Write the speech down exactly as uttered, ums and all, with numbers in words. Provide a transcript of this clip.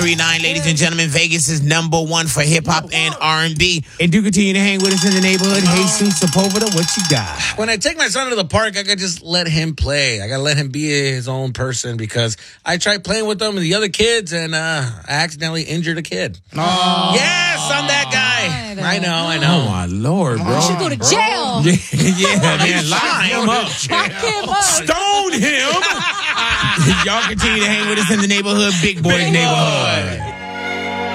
three nine, ladies and gentlemen. Vegas is number one for hip-hop and R and B. And do continue to hang with us in the neighborhood. Jesus Sepulveda, what you got? When I take my son to the park, I gotta just let him play. I gotta let him be his own person because I tried playing with them and the other kids, and uh, I accidentally injured a kid. Oh. Yes, I'm that guy. I know, I know. Oh, my Lord, bro. You should go to jail. Yeah, yeah, man. Lock him up. Lock him up. Stone him. Y'all continue to hang with us in the neighborhood. Big Boys Neighborhood.